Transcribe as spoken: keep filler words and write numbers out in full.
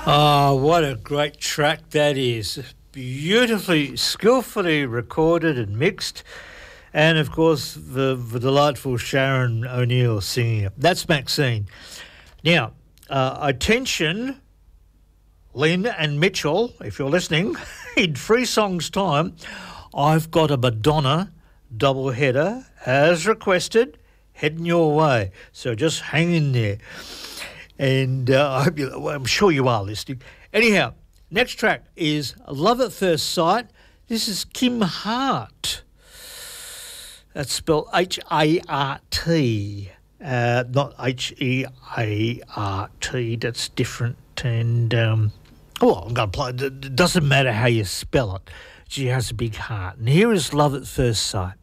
Oh, what a great track that is. Beautifully, skillfully recorded and mixed. And, of course, the, the delightful Sharon O'Neill singing it. That's Maxine. Now, uh, attention, Lynn and Mitchell, if you're listening, in three songs' time, I've got a Madonna doubleheader, as requested, heading your way. So just hang in there. And uh, I hope you, well, I'm sure you are listening. Anyhow, next track is Love at First Sight. This is Kim Hart. That's spelled H A R T, uh, not H E A R T. That's different. And, um, well, I'm going to play. It doesn't matter how you spell it. She has a big heart. And here is Love at First Sight.